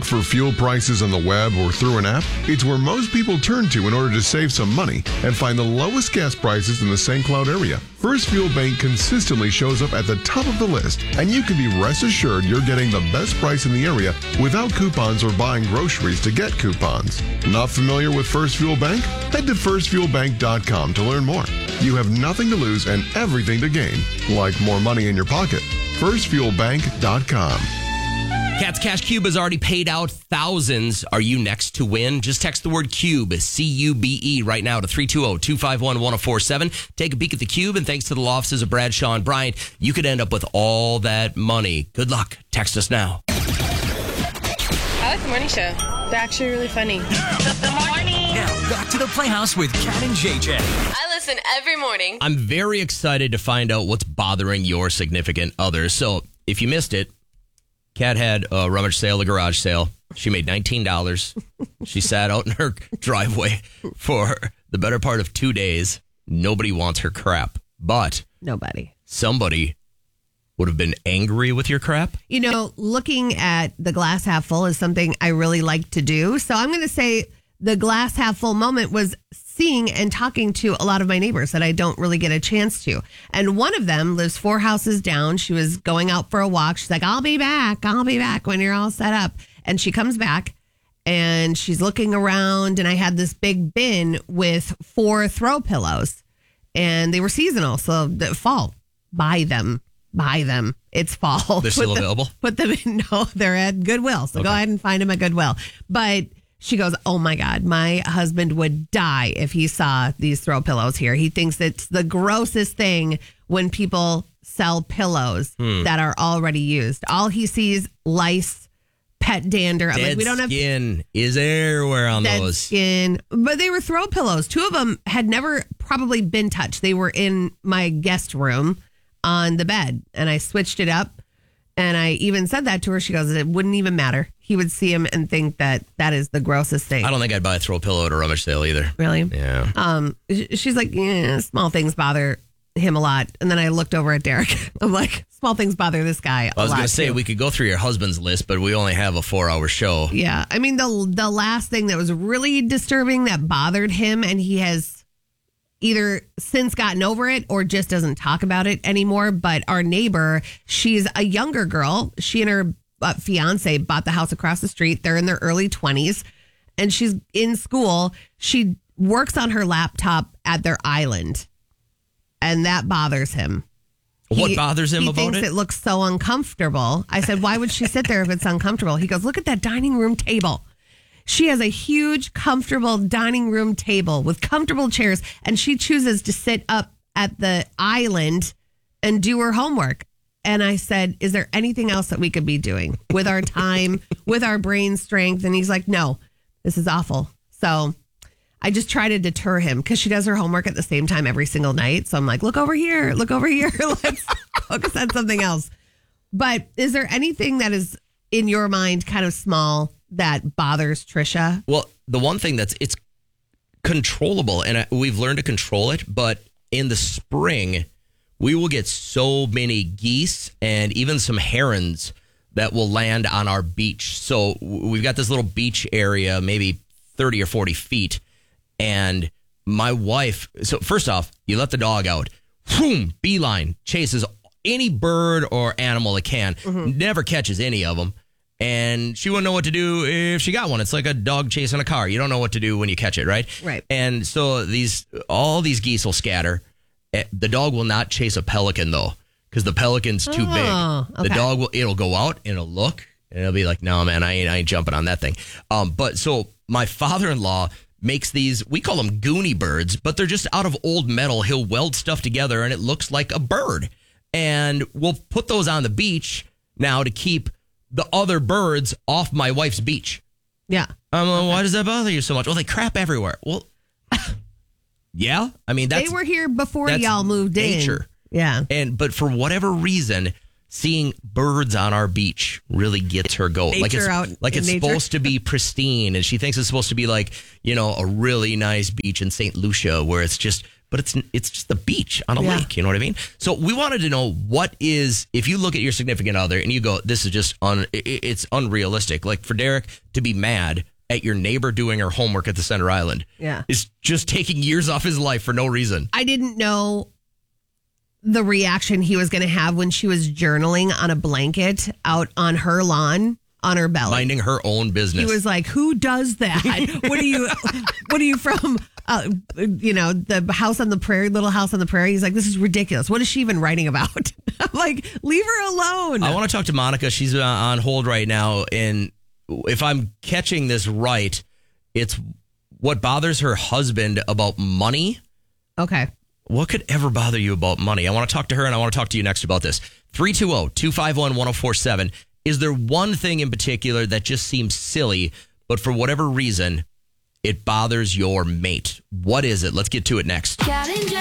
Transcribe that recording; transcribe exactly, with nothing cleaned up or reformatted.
look for fuel prices on the web or through an app? It's where most people turn to in order to save some money and find the lowest gas prices in the Saint Cloud area. First Fuel Bank consistently shows up at the top of the list, and you can be rest assured you're getting the best price in the area without coupons or buying groceries to get coupons. Not familiar with First Fuel Bank? Head to first fuel bank dot com to learn more. You have nothing to lose and everything to gain, like more money in your pocket. first fuel bank dot com. Cat's Cash Cube has already paid out thousands. Are you next to win? Just text the word CUBE, C U B E, right now to three two zero, two five one, one zero four seven. Take a peek at the Cube, and thanks to the law offices of Bradshaw and Bryant, you could end up with all that money. Good luck. Text us now. I like the morning show. They're actually really funny. Good morning. Now, back to the Playhouse with Kat and J J. I listen every morning. I'm very excited to find out what's bothering your significant other. So, if you missed it, Kat had a rummage sale, a garage sale. She made nineteen dollars. She sat out in her driveway for the better part of two days. Nobody wants her crap, but Nobody. somebody would have been angry with your crap. You know, looking at the glass half full is something I really like to do. So I'm going to say the glass half full moment was seeing and talking to a lot of my neighbors that I don't really get a chance to. And one of them lives four houses down. She was going out for a walk. She's like, I'll be back. I'll be back when you're all set up. And she comes back and she's looking around. And I had this big bin with four throw pillows and they were seasonal. So the fall, buy them. Buy them. It's fall. They're still Put them- available? Put them in. No, they're at Goodwill. So Okay. go ahead and find them at Goodwill. But she goes, oh my God, my husband would die if he saw these throw pillows here. He thinks it's the grossest thing when people sell pillows Hmm. that are already used. All he sees, lice, pet dander. I'm Dead like, we don't have skin is everywhere on dead those. skin. But they were throw pillows. Two of them had never probably been touched. They were in my guest room on the bed, and I switched it up. And I even said that to her. She goes, it wouldn't even matter. He would see him and think that that is the grossest thing. I don't think I'd buy a throw pillow at a rummage sale either. Really? Yeah. Um, sh- she's like, yeah, small things bother him a lot. And then I looked over at Derek. I'm like, small things bother this guy a I was lot going to say too. we could go through your husband's list, but we only have a four-hour show. Yeah. I mean, the the last thing that was really disturbing that bothered him, and he has either since gotten over it or just doesn't talk about it anymore. But our neighbor, she's a younger girl. She and her uh, fiance bought the house across the street. They're in their early twenties, and she's in school. She works on her laptop at their island, and that bothers him. What He- bothers him he about thinks it? it looks so uncomfortable. I said, why would she sit there if it's uncomfortable? He goes, look at that dining room table. She has a huge, comfortable dining room table with comfortable chairs, and she chooses to sit up at the island and do her homework. And I said, is there anything else that we could be doing with our time, with our brain strength? And he's like, no, this is awful. So I just try to deter him because she does her homework at the same time every single night. So I'm like, look over here, look over here. Let's focus on something else. But is there anything that is in your mind kind of small that bothers Trisha? Well, the one thing that's it's controllable, and I- we've learned to control it, but in the spring, we will get so many geese and even some herons that will land on our beach. So w- we've got this little beach area, maybe thirty or forty feet. And my wife, so first off, you let the dog out, boom, beeline, chases any bird or animal it can, never catches any of them. And she wouldn't know what to do if she got one. It's like a dog chasing a car. You don't know what to do when you catch it, right? Right. And so these, all these geese will scatter. Eh, The dog will not chase a pelican though, because the pelican's too Oh, big. The okay. dog will, it'll go out and it'll look and it'll be like, no, man, I ain't, I ain't jumping on that thing. Um, but so my father-in-law makes these, we call them Goonie birds, but they're just out of old metal. He'll weld stuff together and it looks like a bird. And we'll put those on the beach now to keep the other birds off my wife's beach. Yeah. Um, well, why does that bother you so much? Well, they crap everywhere. Well, yeah. I mean, that's They were here before that's y'all moved nature. in. Yeah. And but for whatever reason, seeing birds on our beach really gets her going. Like Nature it's out like in it's nature. supposed to be pristine, and she thinks it's supposed to be like, you know, a really nice beach in Saint Lucia where it's just but it's it's just the beach on a Yeah. lake. You know what I mean? So we wanted to know what is, if you look at your significant other and you go, this is just un, it- it's unrealistic. Like for Derek to be mad at your neighbor doing her homework at the Center Island, Yeah. is just taking years off his life for no reason. I didn't know the reaction he was going to have when she was journaling on a blanket out on her lawn on her belly. Minding her own business. He was like, "Who does that? What are you? What are you from? Uh, you know, the house on the prairie, little house on the prairie." He's like, "This is ridiculous. What is she even writing about?" I'm like, "Leave her alone." I want to talk to Monica. She's uh, on hold right now. And if I'm catching this right, it's what bothers her husband about money. Okay. What could ever bother you about money? I want to talk to her, and I want to talk to you next about this. three two zero, two five one, one zero four seven. Is there one thing in particular that just seems silly, but for whatever reason, it bothers your mate? What is it? Let's get to it next.